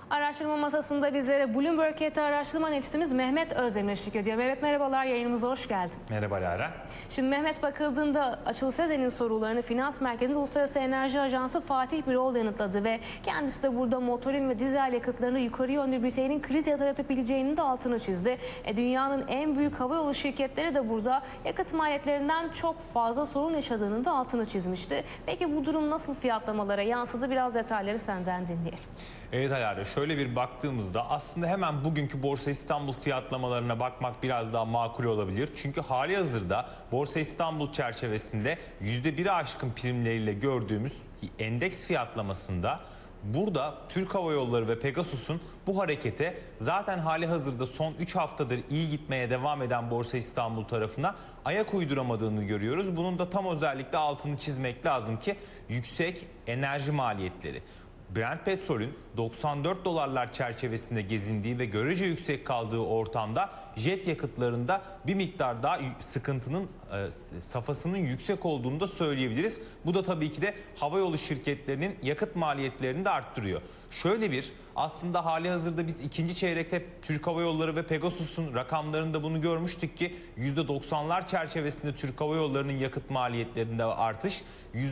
Araştırma masasında bizlere Bloomberg Heyeti araştırma analistimiz Mehmet Özdemir eşlik ediyor. Mehmet merhabalar, yayınımıza hoş geldin. Merhaba Lara. Şimdi Mehmet, bakıldığında Açıl Sezen'in sorularını Finans Merkezi'nde Uluslararası Enerji Ajansı Fatih Birol yanıtladı ve kendisi de burada motorin ve dizel yakıtlarını yukarı yönlü bir seyrin kriz yaratabileceğinin de altını çizdi. Dünyanın en büyük havayolu şirketleri de burada yakıt maliyetlerinden çok fazla sorun yaşadığının da altını çizmişti. Peki bu durum nasıl fiyatlamalara yansıdı? Biraz detayları senden dinleyelim. Evet Lara, şöyle bir baktığımızda aslında hemen bugünkü Borsa İstanbul fiyatlamalarına bakmak biraz daha makul olabilir. Çünkü halihazırda Borsa İstanbul çerçevesinde %1'i aşkın primleriyle gördüğümüz endeks fiyatlamasında burada Türk Hava Yolları ve Pegasus'un bu harekete zaten halihazırda son 3 haftadır iyi gitmeye devam eden Borsa İstanbul tarafına ayak uyduramadığını görüyoruz. Bunun da tam özellikle altını çizmek lazım ki yüksek enerji maliyetleri. Brent petrolün 94 dolarlar çerçevesinde gezindiği ve görece yüksek kaldığı ortamda jet yakıtlarında bir miktar daha sıkıntının safhasının yüksek olduğunu da söyleyebiliriz. Bu da tabii ki de havayolu şirketlerinin yakıt maliyetlerini de arttırıyor. Şöyle bir aslında halihazırda biz ikinci çeyrekte Türk Hava Yolları ve Pegasus'un rakamlarında bunu görmüştük ki %90'lar çerçevesinde Türk Hava Yolları'nın yakıt maliyetlerinde artış,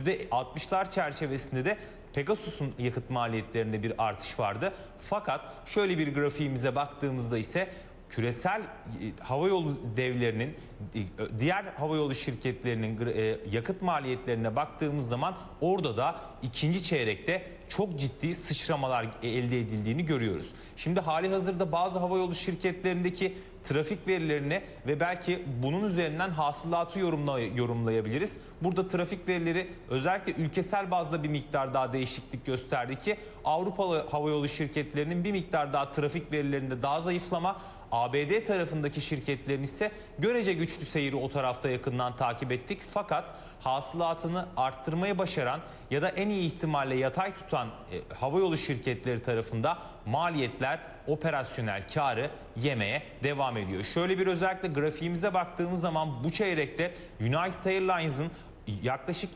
%60'lar çerçevesinde de Pegasus'un yakıt maliyetlerinde bir artış vardı. Fakat şöyle bir grafiğimize baktığımızda ise küresel havayolu devlerinin, diğer havayolu şirketlerinin yakıt maliyetlerine baktığımız zaman orada da ikinci çeyrekte çok ciddi sıçramalar elde edildiğini görüyoruz. Şimdi halihazırda bazı havayolu şirketlerindeki trafik verilerini ve belki bunun üzerinden hasılatı yorumlayabiliriz. Burada trafik verileri özellikle ülkesel bazda bir miktar daha değişiklik gösterdi ki Avrupalı havayolu şirketlerinin bir miktar daha trafik verilerinde daha zayıflama, ABD tarafındaki şirketlerin ise görece güçlü seyri o tarafta yakından takip ettik. Fakat hasılatını arttırmayı başaran ya da en iyi ihtimalle yatay tutan havayolu şirketleri tarafında maliyetler operasyonel karı yemeye devam ediyor. Şöyle bir özellikle grafiğimize baktığımız zaman bu çeyrekte United Airlines'ın yaklaşık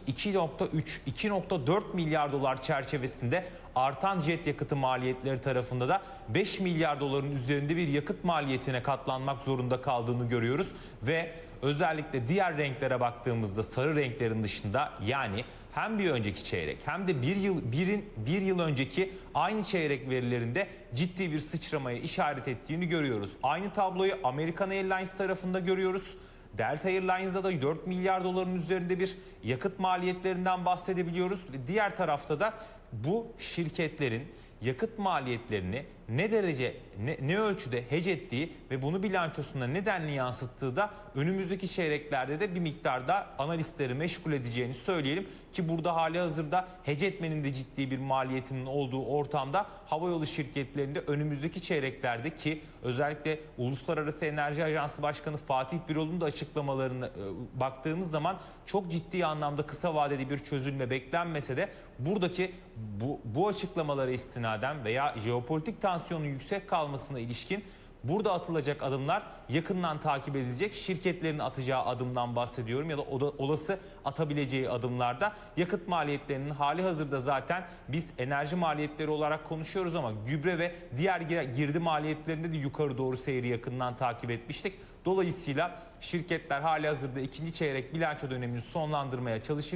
2.4 milyar dolar çerçevesinde artan jet yakıtı maliyetleri tarafında da 5 milyar doların üzerinde bir yakıt maliyetine katlanmak zorunda kaldığını görüyoruz ve özellikle diğer renklere baktığımızda sarı renklerin dışında, yani hem bir önceki çeyrek hem de bir yıl önceki aynı çeyrek verilerinde ciddi bir sıçramaya işaret ettiğini görüyoruz. Aynı tabloyu American Airlines tarafında görüyoruz. Delta Airlines'da da 4 milyar doların üzerinde bir yakıt maliyetlerinden bahsedebiliyoruz. Diğer tarafta da bu şirketlerin yakıt maliyetlerini ne derece, ne ölçüde hedge ettiği ve bunu bilançosunda nedenli yansıttığı da önümüzdeki çeyreklerde de bir miktar da analistleri meşgul edeceğini söyleyelim ki burada halihazırda hedge etmenin de ciddi bir maliyetinin olduğu ortamda havayolu şirketlerinde önümüzdeki çeyreklerde ki özellikle Uluslararası Enerji Ajansı Başkanı Fatih Birol'un da açıklamalarına baktığımız zaman çok ciddi anlamda kısa vadeli bir çözülme beklenmese de buradaki bu açıklamalara istinaden veya jeopolitik tansiyonun yüksek kalmasına ilişkin burada atılacak adımlar yakından takip edilecek şirketlerin atacağı adımdan bahsediyorum ya da olası atabileceği adımlarda yakıt maliyetlerinin hali hazırda zaten biz enerji maliyetleri olarak konuşuyoruz ama gübre ve diğer girdi maliyetlerinde de yukarı doğru seyri yakından takip etmiştik. Dolayısıyla şirketler hali hazırda ikinci çeyrek bilanço dönemini sonlandırmaya çalışır.